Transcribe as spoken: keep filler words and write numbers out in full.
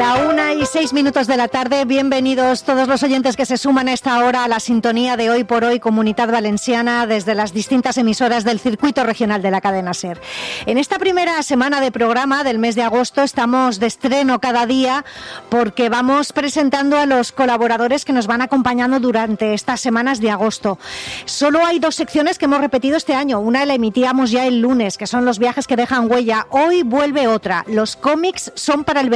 La una y seis minutos de la tarde, bienvenidos todos los oyentes que se suman a esta hora a la sintonía de Hoy por Hoy Comunitat Valenciana desde las distintas emisoras del circuito regional de la cadena SER. En esta primera semana de programa del mes de agosto estamos de estreno cada día porque vamos presentando a los colaboradores que nos van acompañando durante estas semanas de agosto. Solo hay dos secciones que hemos repetido este año. Una la emitíamos ya el lunes, que son los viajes que dejan huella. Hoy vuelve otra. Los cómics son para el